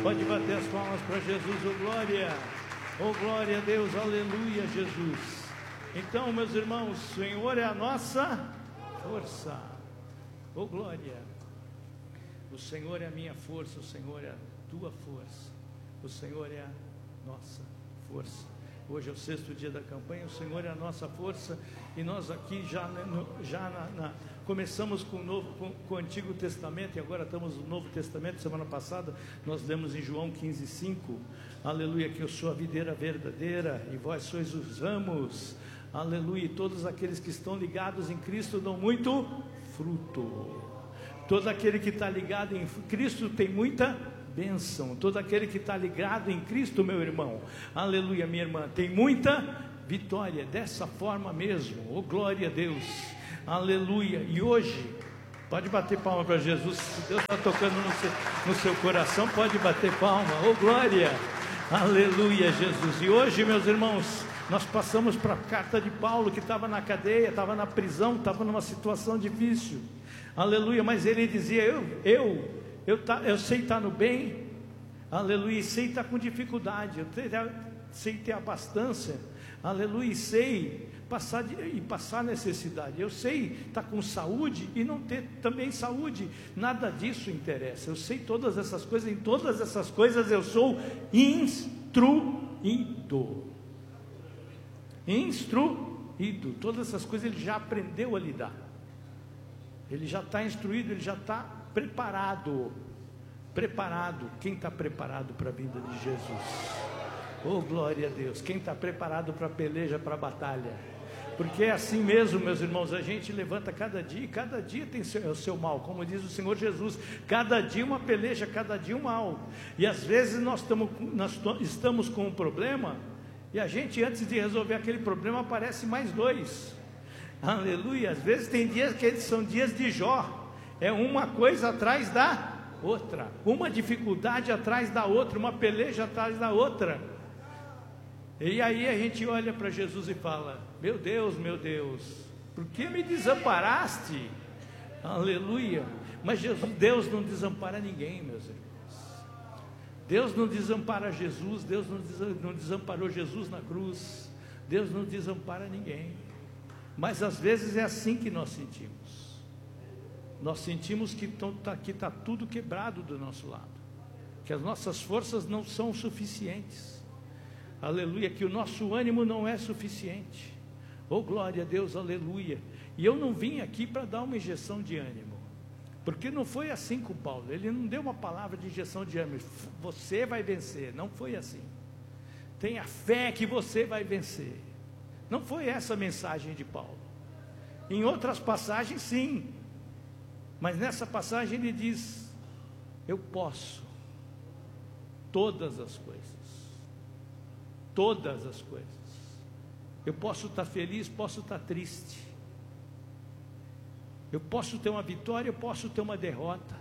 Pode bater as palmas para Jesus, oh glória. Oh glória a Deus, aleluia, Jesus. Então, meus irmãos, o Senhor é a nossa força. Oh glória. O Senhor é a minha força, o Senhor é a tua força. O Senhor é a nossa força. Hoje é o 6º dia da campanha, o Senhor é a nossa força. E nós aqui começamos com o Antigo Testamento, e agora estamos no Novo Testamento. Semana passada nós lemos em João 15:5, aleluia, que eu sou a videira verdadeira e vós sois os ramos, aleluia, e todos aqueles que estão ligados em Cristo dão muito fruto. Todo aquele que está ligado em Cristo tem muita bênção. Todo aquele que está ligado em Cristo, meu irmão, aleluia, minha irmã, tem muita vitória, dessa forma mesmo. Oh glória a Deus, aleluia. E hoje, pode bater palma para Jesus. Se Deus está tocando no seu coração, pode bater palma. Oh glória, aleluia, Jesus. E hoje, meus irmãos, nós passamos para a carta de Paulo, que estava na cadeia, estava na prisão, estava numa situação difícil, aleluia, mas ele dizia, eu sei estar no bem, aleluia, e sei estar com dificuldade, eu sei ter abastança, aleluia, e sei passar necessidade, eu sei estar com saúde e não ter também saúde, nada disso interessa, eu sei todas essas coisas, em todas essas coisas eu sou instruído, todas essas coisas ele já aprendeu a lidar, ele já está instruído, ele já está preparado. Quem está preparado para a vinda de Jesus? Oh glória a Deus. Quem está preparado para a peleja, para a batalha? Porque é assim mesmo, meus irmãos, a gente levanta cada dia, e cada dia tem o seu mal, como diz o Senhor Jesus, cada dia uma peleja, cada dia um mal, e às vezes nós estamos com um problema, e a gente, antes de resolver aquele problema, aparece mais 2, aleluia. Às vezes tem dias que são dias de Jó, é uma coisa atrás da outra, uma dificuldade atrás da outra, uma peleja atrás da outra, e aí a gente olha para Jesus e fala, meu Deus, por que me desamparaste? Aleluia. Mas Deus não desampara ninguém, meus irmãos. Deus não desampara Jesus, Deus não desamparou Jesus na cruz, Deus não desampara ninguém. Mas às vezes é assim que nós sentimos. Nós sentimos que está tudo quebrado do nosso lado, que as nossas forças não são suficientes, aleluia, que o nosso ânimo não é suficiente. Oh glória a Deus, aleluia. E eu não vim aqui para dar uma injeção de ânimo, porque não foi assim com Paulo, ele não deu uma palavra de injeção de ânimo, você vai vencer, não foi assim. Tenha fé que você vai vencer, não foi essa a mensagem de Paulo. Em outras passagens sim, mas nessa passagem ele diz, eu posso todas as coisas, eu posso estar feliz, posso estar triste, eu posso ter uma vitória, eu posso ter uma derrota,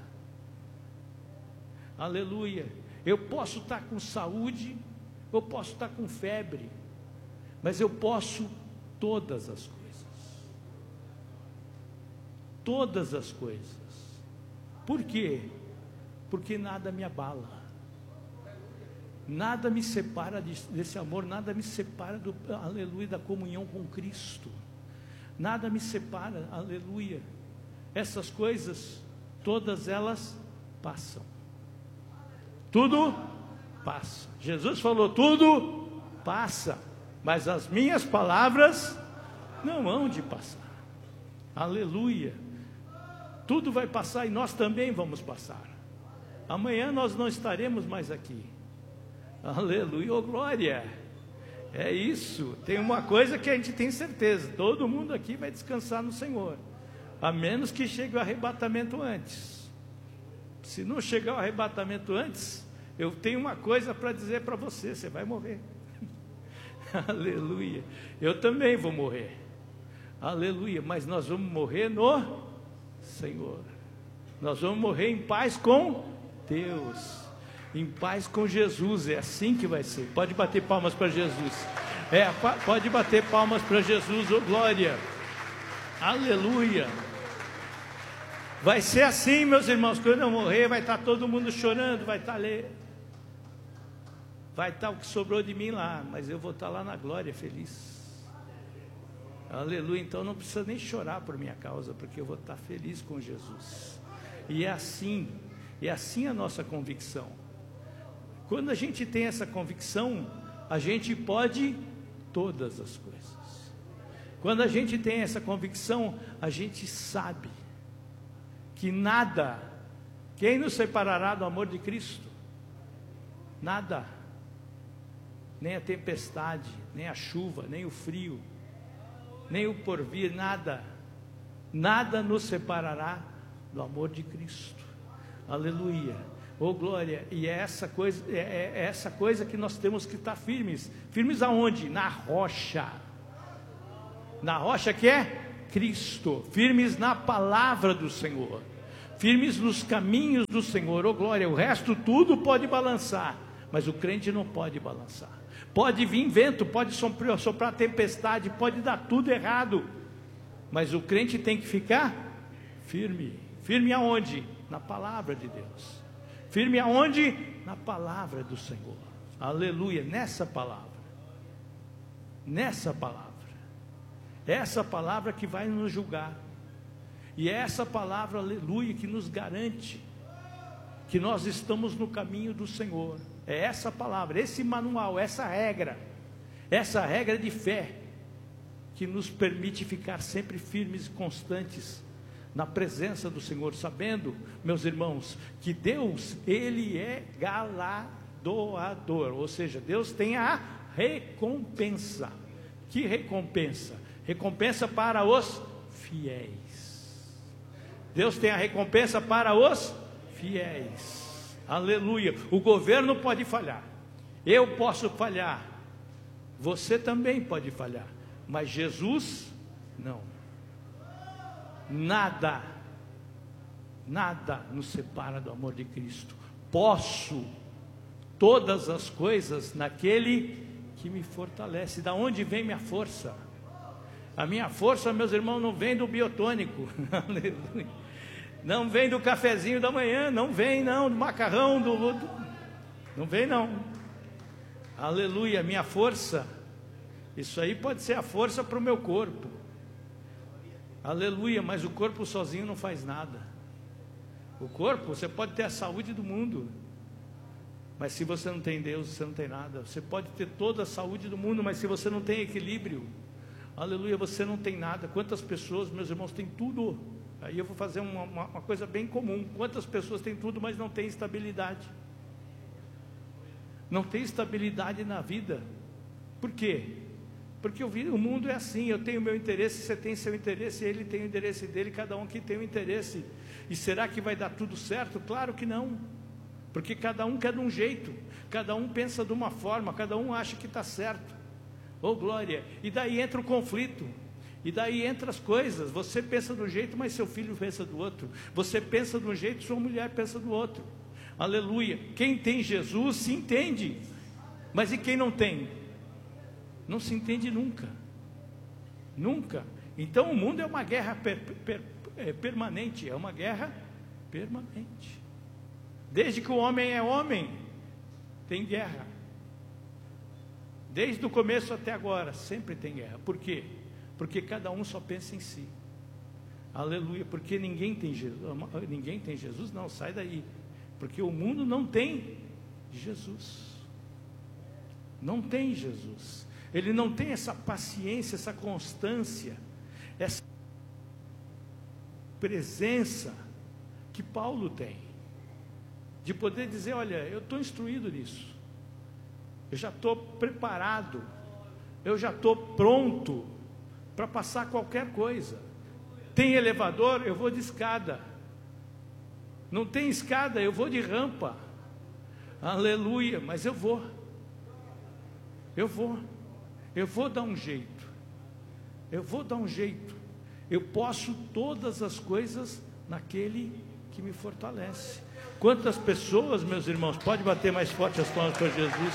aleluia, eu posso estar com saúde, eu posso estar com febre, mas eu posso todas as coisas, por quê? Porque nada me abala, nada me separa desse amor, nada me separa aleluia, da comunhão com Cristo, nada me separa, aleluia. Essas coisas, todas elas passam, tudo passa. Jesus falou, tudo passa, mas as minhas palavras não hão de passar, aleluia. Tudo vai passar e nós também vamos passar. Amanhã nós não estaremos mais aqui, aleluia, oh glória. É isso, tem uma coisa que a gente tem certeza, todo mundo aqui vai descansar no Senhor, a menos que chegue o arrebatamento antes. Se não chegar o arrebatamento antes, eu tenho uma coisa para dizer para você, você vai morrer. Aleluia, eu também vou morrer, aleluia, mas nós vamos morrer no Senhor, nós vamos morrer em paz com Deus, em paz com Jesus, é assim que vai ser. Pode bater palmas para Jesus, pode bater palmas para Jesus, oh glória, aleluia. Vai ser assim, meus irmãos, quando eu morrer vai estar todo mundo chorando, vai estar Vai estar o que sobrou de mim lá, mas eu vou estar lá na glória feliz. Aleluia. Então não precisa nem chorar por minha causa, porque eu vou estar feliz com Jesus. E é assim a nossa convicção. Quando a gente tem essa convicção, a gente pode todas as coisas. Quando a gente tem essa convicção, a gente sabe que nada, quem nos separará do amor de Cristo? Nada, nem a tempestade, nem a chuva, nem o frio, nem o porvir, nada nos separará do amor de Cristo. Aleluia, oh glória. E é essa coisa que nós temos que estar firmes. Firmes aonde? Na rocha. Na rocha que é Cristo. Firmes na palavra do Senhor, firmes nos caminhos do Senhor, oh glória. O resto tudo pode balançar, mas o crente não pode balançar. Pode vir vento, pode soprar tempestade, pode dar tudo errado, mas o crente tem que ficar firme. Firme aonde? Na palavra de Deus. Firme aonde? Na palavra do Senhor. Aleluia, nessa palavra. Nessa palavra. Essa palavra que vai nos julgar. E é essa palavra, aleluia, que nos garante que nós estamos no caminho do Senhor. É essa palavra, esse manual, essa regra de fé, que nos permite ficar sempre firmes e constantes na presença do Senhor, sabendo, meus irmãos, que Deus, Ele é galardoador, ou seja, Deus tem a recompensa. Que recompensa? Recompensa para os fiéis. Deus tem a recompensa para os fiéis. Aleluia. O governo pode falhar, eu posso falhar, você também pode falhar, mas Jesus não. Nada nos separa do amor de Cristo. Posso todas as coisas naquele que me fortalece. Da onde vem minha força? A minha força, meus irmãos, não vem do biotônico. Aleluia. Não vem do cafezinho da manhã, não vem não, do macarrão, não vem não. Aleluia, minha força, isso aí pode ser a força para o meu corpo. Aleluia, mas o corpo sozinho não faz nada. O corpo, você pode ter a saúde do mundo, mas se você não tem Deus, você não tem nada. Você pode ter toda a saúde do mundo, mas se você não tem equilíbrio, aleluia, você não tem nada. Quantas pessoas, meus irmãos, têm tudo? Aí eu vou fazer uma coisa bem comum. Quantas pessoas têm tudo, mas não têm estabilidade? Não tem estabilidade na vida. Por quê? Porque o mundo é assim. Eu tenho o meu interesse, você tem seu interesse, ele tem o interesse dele, cada um aqui tem um interesse. E será que vai dar tudo certo? Claro que não. Porque cada um quer de um jeito, cada um pensa de uma forma, cada um acha que está certo. Oh glória! E daí entra o conflito. E daí entra as coisas. Você pensa de um jeito, mas seu filho pensa do outro. Você pensa de um jeito, sua mulher pensa do outro. Aleluia. Quem tem Jesus se entende. Mas e quem não tem? Não se entende nunca. Nunca. Então o mundo é uma guerra permanente. É uma guerra permanente. Desde que o homem é homem, tem guerra. Desde o começo até agora, sempre tem guerra. Por quê? Porque cada um só pensa em si. Aleluia. Porque ninguém tem Jesus, não, sai daí. Porque o mundo não tem Jesus. Não tem Jesus. Ele não tem essa paciência, essa constância, essa presença que Paulo tem, de poder dizer, olha, eu estou instruído nisso, eu já estou preparado, eu já estou pronto para passar qualquer coisa. Tem elevador, eu vou de escada. Não tem escada, eu vou de rampa. Aleluia, mas eu vou dar um jeito. Eu posso todas as coisas naquele que me fortalece. Quantas pessoas, meus irmãos, pode bater mais forte as palmas para Jesus?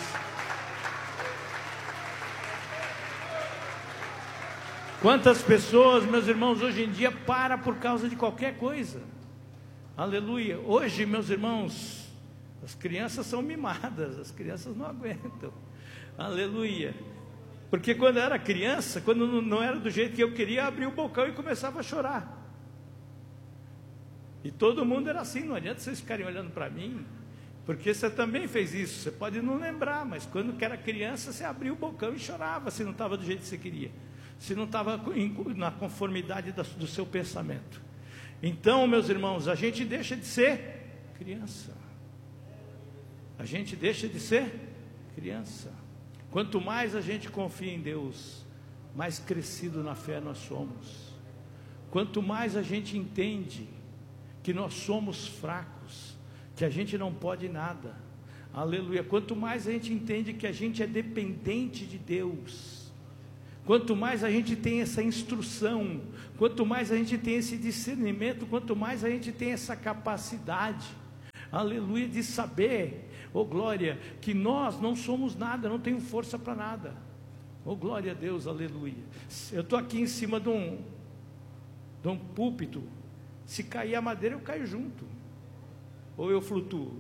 Quantas pessoas, meus irmãos, hoje em dia param por causa de qualquer coisa? Aleluia. Hoje, meus irmãos, As crianças são mimadas, as crianças não aguentam. Aleluia. Porque quando eu era criança, quando não era do jeito que eu queria, eu abria o bocão e começava a chorar. E todo mundo era assim, não adianta vocês ficarem olhando para mim, porque você também fez isso. Você pode não lembrar, mas quando era criança, você abria o bocão e chorava, se não estava do jeito que você queria, se não estava na conformidade do seu pensamento. Então, meus irmãos, a gente deixa de ser criança. A gente deixa de ser criança. Quanto mais a gente confia em Deus, mais crescido na fé nós somos. Quanto mais a gente entende que nós somos fracos, que a gente não pode nada, aleluia. Quanto mais a gente entende que a gente é dependente de Deus, quanto mais a gente tem essa instrução, quanto mais a gente tem esse discernimento, quanto mais a gente tem essa capacidade, aleluia, de saber, oh glória, que nós não somos nada, não tenho força para nada, oh glória a Deus, aleluia. Eu estou aqui em cima de um púlpito, se cair a madeira eu caio junto, ou eu flutuo,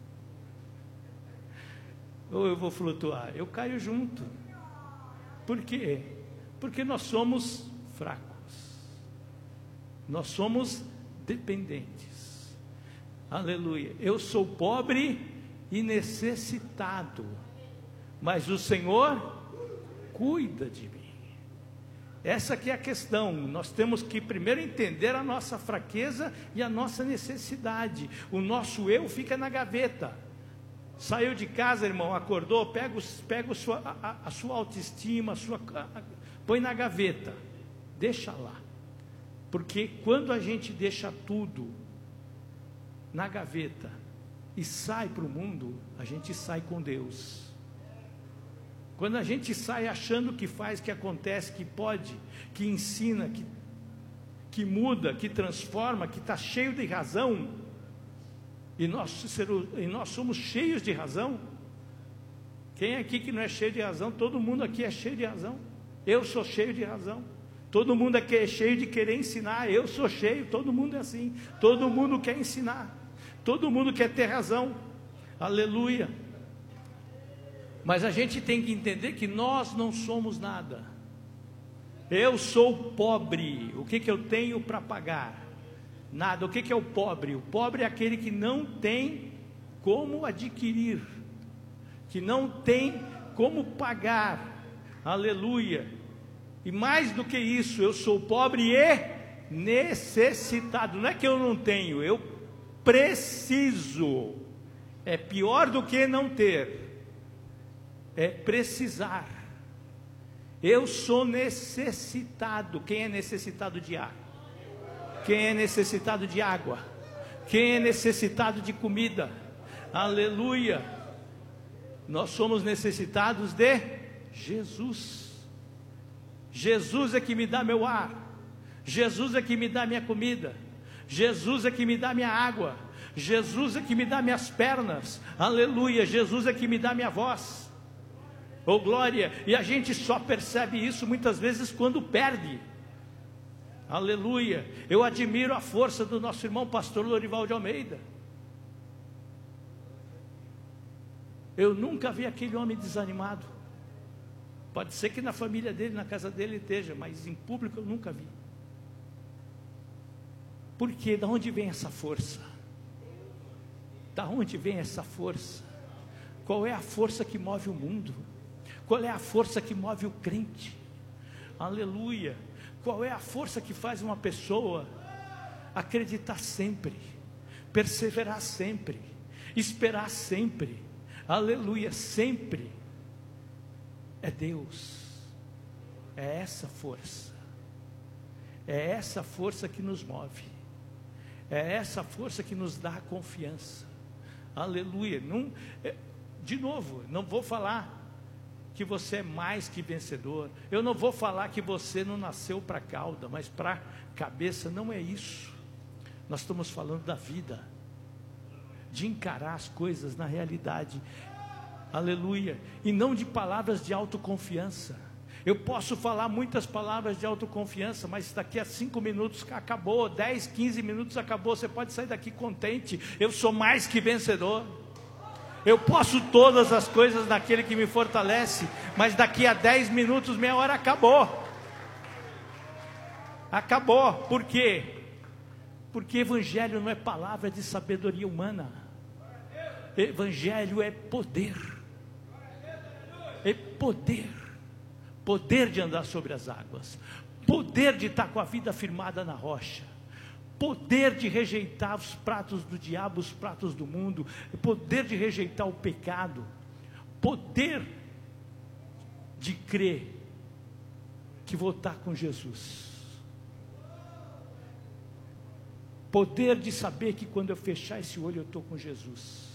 ou eu vou flutuar, eu caio junto. Por quê? Porque nós somos fracos, nós somos dependentes, aleluia. Eu sou pobre e necessitado, mas o Senhor cuida de mim. Essa que é a questão. Nós temos que primeiro entender a nossa fraqueza e a nossa necessidade. O nosso eu fica na gaveta. Saiu de casa, irmão, acordou, pega a sua autoestima, põe na gaveta, deixa lá. Porque quando a gente deixa tudo na gaveta e sai para o mundo, a gente sai com Deus. Quando a gente sai achando que faz, que acontece, que pode, que ensina, que muda, que transforma, que está cheio de razão, e nós somos cheios de razão. Quem aqui que não é cheio de razão? Todo mundo aqui é cheio de razão. Eu sou cheio de razão. Todo mundo aqui é cheio de querer ensinar. Eu sou cheio, todo mundo é assim. Todo mundo quer ensinar, todo mundo quer ter razão, aleluia. Mas a gente tem que entender que nós não somos nada. Eu sou pobre. O que eu tenho para pagar? Nada. O que é o pobre? O pobre é aquele que não tem como adquirir, que não tem como pagar, aleluia. E mais do que isso, eu sou pobre e necessitado. Não é que eu não tenho, eu preciso. É pior do que não ter, é precisar. Eu sou necessitado. Quem é necessitado de ar? Quem é necessitado de água? Quem é necessitado de comida? Aleluia. Nós somos necessitados de Jesus. Jesus é que me dá meu ar, Jesus é que me dá minha comida, Jesus é que me dá minha água, Jesus é que me dá minhas pernas, aleluia. Jesus é que me dá minha voz, oh glória. E a gente só percebe isso muitas vezes quando perde, aleluia. Eu admiro a força do nosso irmão pastor Lorival de Almeida. Eu nunca vi aquele homem desanimado. Pode ser que na família dele, na casa dele esteja, mas em público eu nunca vi. Por quê? Da onde vem essa força? Da onde vem essa força? Qual é a força que move o mundo? Qual é a força que move o crente? Aleluia. Qual é a força que faz uma pessoa acreditar sempre, perseverar sempre, esperar sempre? Aleluia, sempre. É Deus. É essa força. É essa força que nos move. É essa força que nos dá a confiança. Aleluia. De novo, não vou falar que você é mais que vencedor. Eu não vou falar que você não nasceu para cauda, mas para cabeça. Não é isso. Nós estamos falando da vida, de encarar as coisas na realidade, aleluia, e não de palavras de autoconfiança. Eu posso falar muitas palavras de autoconfiança, mas daqui a 5 minutos acabou, 10, 15 minutos acabou. Você pode sair daqui contente. Eu sou mais que vencedor. Eu posso todas as coisas naquele que me fortalece, mas daqui a 10 minutos, meia hora, acabou. Acabou. Por quê? Porque evangelho não é palavra de sabedoria humana. Evangelho é poder. É poder. Poder de andar sobre as águas. Poder de estar com a vida firmada na rocha. Poder de rejeitar os pratos do diabo, os pratos do mundo. Poder de rejeitar o pecado. Poder de crer que vou estar com Jesus. Poder de saber que quando eu fechar esse olho eu estou com Jesus.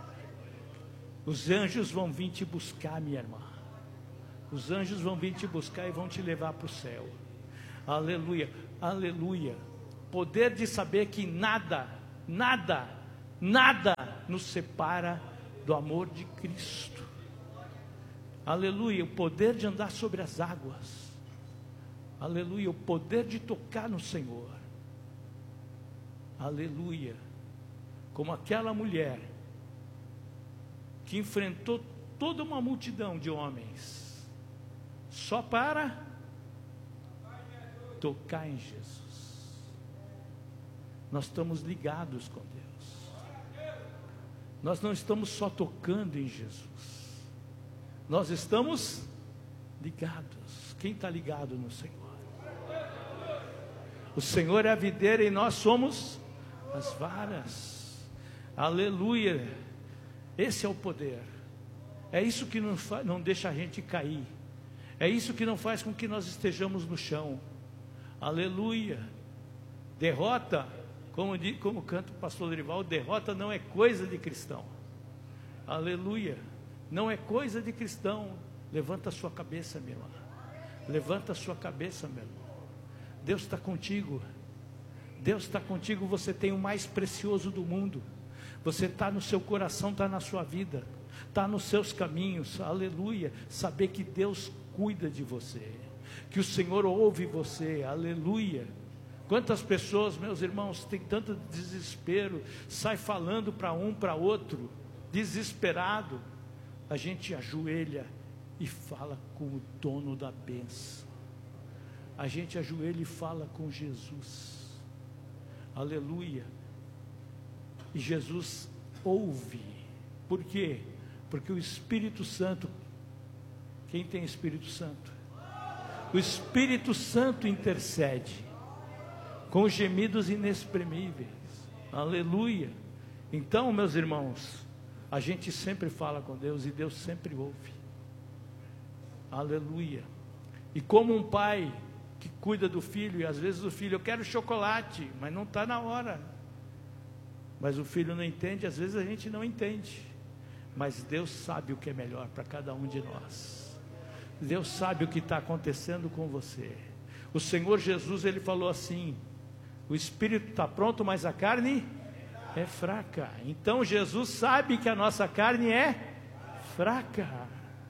Os anjos vão vir te buscar, minha irmã. Os anjos vão vir te buscar e vão te levar para o céu. Aleluia, aleluia. Poder de saber que nada nos separa do amor de Cristo. Aleluia, o poder de andar sobre as águas. Aleluia, o poder de tocar no Senhor. Aleluia, como aquela mulher que enfrentou toda uma multidão de homens, só para tocar em Jesus. Nós estamos ligados com Deus. Nós não estamos só tocando em Jesus. Nós estamos ligados. Quem está ligado no Senhor? O Senhor é a videira e nós somos as varas. Aleluia. Esse é o poder. É isso que não deixa a gente cair. É isso que não faz com que nós estejamos no chão. Aleluia. Derrota, como canta o pastor Dorival, derrota não é coisa de cristão. Aleluia. Não é coisa de cristão. Levanta a sua cabeça, minha irmã. Levanta a sua cabeça, meu irmão. Deus está contigo. Deus está contigo. Você tem o mais precioso do mundo. Você está no seu coração, está na sua vida, está nos seus caminhos. Aleluia. Saber que Deus cuida de você, que o Senhor ouve você. Aleluia. Quantas pessoas, meus irmãos, tem tanto desespero, sai falando para um, para outro, desesperado. A gente ajoelha e fala com o dono da bênção. A gente ajoelha e fala com Jesus. Aleluia. E Jesus ouve. Por quê? Porque o Espírito Santo, quem tem Espírito Santo? O Espírito Santo intercede com gemidos inexprimíveis. Aleluia. Então, meus irmãos, a gente sempre fala com Deus e Deus sempre ouve. Aleluia. E como um pai que cuida do filho, e às vezes o filho, eu quero chocolate, mas não está na hora. Mas o filho não entende, às vezes a gente não entende. Mas Deus sabe o que é melhor para cada um de nós. Deus sabe o que está acontecendo com você. O Senhor Jesus, Ele falou assim: o espírito está pronto, mas a carne é fraca. Então Jesus sabe que a nossa carne é fraca.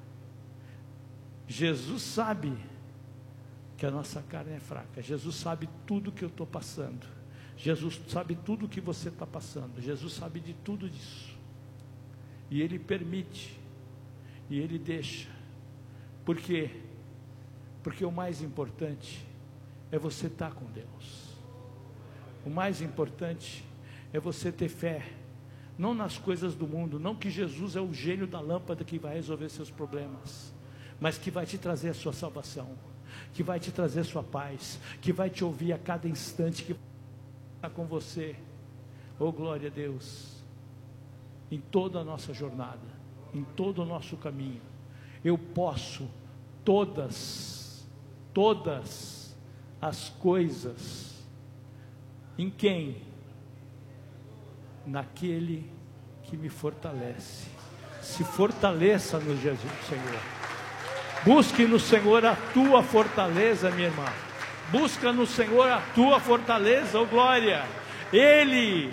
Jesus sabe que a nossa carne é fraca. Jesus sabe tudo que eu estou passando. Jesus sabe tudo que você está passando. Jesus sabe de tudo disso. E Ele permite. E Ele deixa. Por quê? Porque o mais importante é você estar com Deus. O mais importante é você ter fé. Não nas coisas do mundo. Não que Jesus é o gênio da lâmpada que vai resolver seus problemas, mas que vai te trazer a sua salvação, que vai te trazer sua paz, que vai te ouvir a cada instante, que está com você. Oh, glória a Deus. Em toda a nossa jornada, em todo o nosso caminho, eu posso todas as coisas. Em quem? Naquele que me fortalece. Se fortaleça no Jesus, Senhor. Busque no Senhor a tua fortaleza, minha irmã. Busca no Senhor a tua fortaleza, oh glória. Ele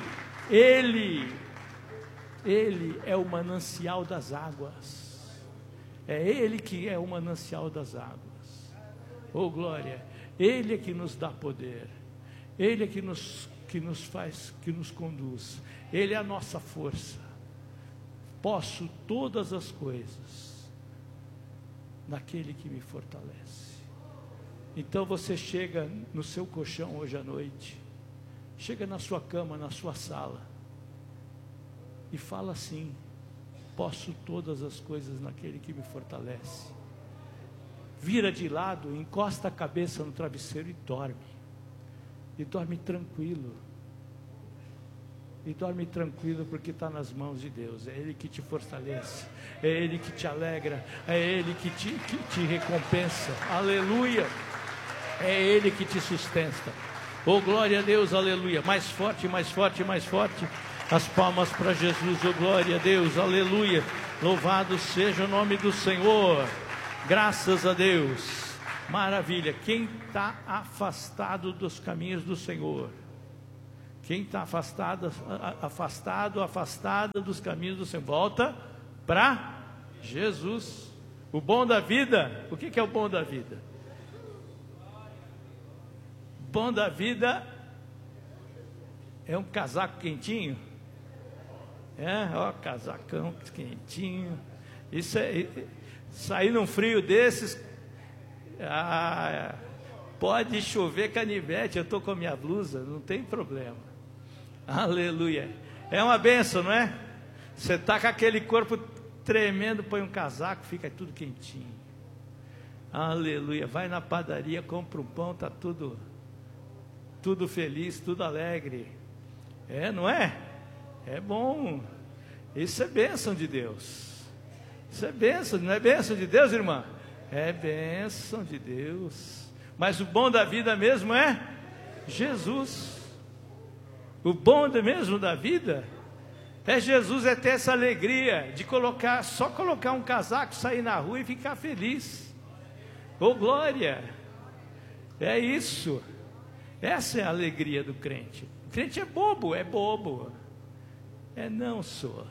é o manancial das águas. É Ele que é o manancial das águas. Oh glória. Ele é que nos dá poder. Ele é que nos faz, que nos conduz. Ele é a nossa força. posso todas as coisas naquele que me fortalece. Então você chega no seu colchão hoje à noite, chega na sua cama, na sua sala, e fala assim: posso todas as coisas naquele que me fortalece. Vira de lado, encosta a cabeça no travesseiro e dorme. E dorme tranquilo. E dorme tranquilo porque está nas mãos de Deus. É Ele que te fortalece, é Ele que te alegra, é Ele que te recompensa. Aleluia! É Ele que te sustenta. Oh, glória a Deus, aleluia! Mais forte, mais forte, mais forte. As palmas para Jesus. Oh, glória a Deus, aleluia! Louvado seja o nome do Senhor. Graças a Deus. Maravilha. Quem está afastado dos caminhos do Senhor? Quem está afastada dos caminhos do Senhor, volta para Jesus. O bom da vida. O que é o bom da vida? O bom da vida é um casaco quentinho. Ó, casacão quentinho. Isso é sair num frio desses. Pode chover canivete, eu estou com a minha blusa, não tem problema. Aleluia. É uma bênção, não é? Você está com aquele corpo tremendo, põe um casaco, fica tudo quentinho. Aleluia. Vai na padaria, compra um pão, está tudo feliz, tudo alegre. Não é? É bom. Isso é bênção de Deus. Isso é bênção, não é bênção de Deus, irmã? É bênção de Deus. Mas o bom da vida mesmo é Jesus. O bom mesmo da vida é Jesus, é ter essa alegria de só colocar um casaco, sair na rua e ficar feliz. Oh, glória! É isso. Essa é a alegria do crente. O crente é bobo. Não sou.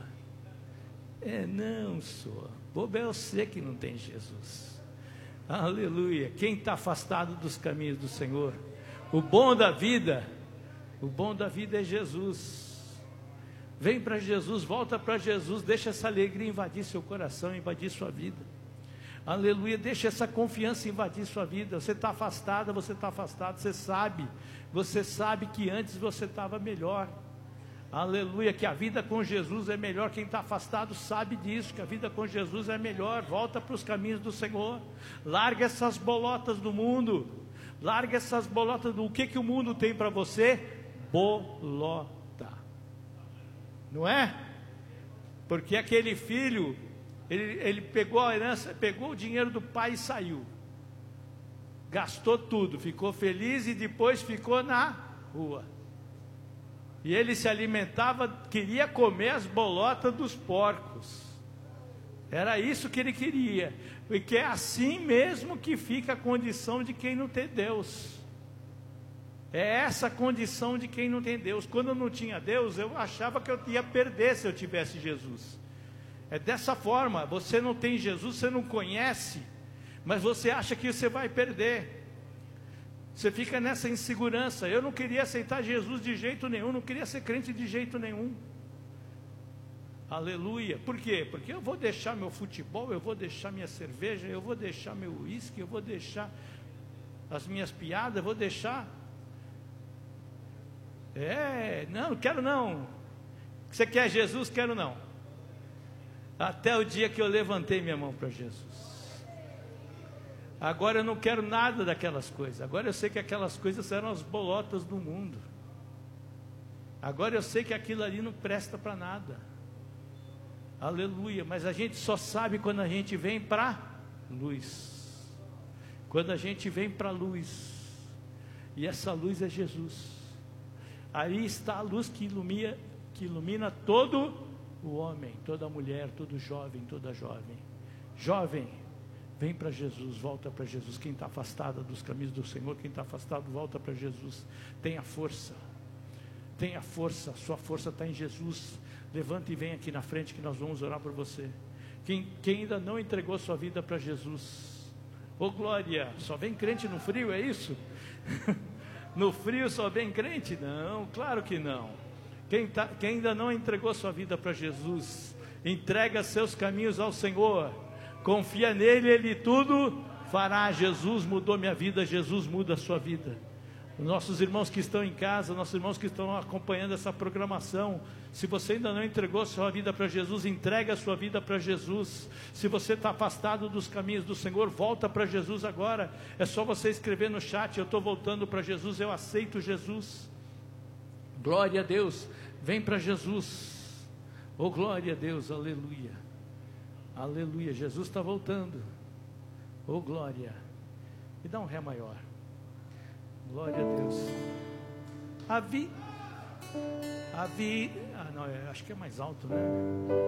Bobo é você que não tem Jesus. Aleluia. Quem está afastado dos caminhos do Senhor? O bom da vida é Jesus. Vem para Jesus, volta para Jesus, deixa essa alegria invadir seu coração, invadir sua vida. Aleluia, deixa essa confiança invadir sua vida. Você está afastado, você sabe que antes você estava melhor. Aleluia, que a vida com Jesus é melhor. Quem está afastado sabe disso, que a vida com Jesus é melhor. Volta para os caminhos do Senhor. Larga essas bolotas do mundo. O que o mundo tem para você? Bolota. Não é? Porque aquele filho, ele pegou a herança, pegou o dinheiro do pai e saiu. Gastou tudo, ficou feliz e depois ficou na rua. E ele se alimentava, queria comer as bolotas dos porcos. Era isso que ele queria. Porque é assim mesmo que fica a condição de quem não tem Deus. É essa condição de quem não tem Deus. Quando eu não tinha Deus, eu achava que eu ia perder se eu tivesse Jesus. É dessa forma, você não tem Jesus, você não conhece, mas você acha que você vai perder. Você fica nessa insegurança. Eu não queria aceitar Jesus de jeito nenhum, não queria ser crente de jeito nenhum. Aleluia. Por quê? Porque eu vou deixar meu futebol, eu vou deixar minha cerveja, eu vou deixar meu uísque, eu vou deixar as minhas piadas, eu vou deixar. Não quero não. Você quer Jesus? Quero não. Até o dia que eu levantei minha mão para Jesus. Agora eu não quero nada daquelas coisas. Agora eu sei que aquelas coisas eram as bolotas do mundo. Agora eu sei que aquilo ali não presta para nada. Aleluia. Mas a gente só sabe quando a gente vem para luz. Quando a gente vem para a luz. E essa luz é Jesus. Aí está a luz que ilumina todo o homem, toda mulher, todo jovem, toda jovem. Jovem, vem para Jesus, volta para Jesus. Quem está afastado dos caminhos do Senhor, quem está afastado, volta para Jesus. Tenha força, sua força está em Jesus. Levanta e vem aqui na frente que nós vamos orar por você. Quem ainda não entregou sua vida para Jesus, ô glória, só vem crente no frio, é isso? No frio só vem crente? Não, claro que não. Quem ainda não entregou sua vida para Jesus, Entrega seus caminhos ao Senhor, confia nele, Ele tudo fará. Jesus mudou minha vida, Jesus muda a sua vida. Nossos irmãos que estão em casa, nossos irmãos que estão acompanhando essa programação, se você ainda não entregou sua vida para Jesus, entregue a sua vida para Jesus. Se você está afastado dos caminhos do Senhor, volta para Jesus agora. É só você escrever no chat: eu estou voltando para Jesus, eu aceito Jesus. Glória a Deus, vem para Jesus. Oh, glória a Deus, aleluia, aleluia, Jesus está voltando. Oh, glória. E dá um ré maior. Glória a Deus. Acho que é mais alto, né?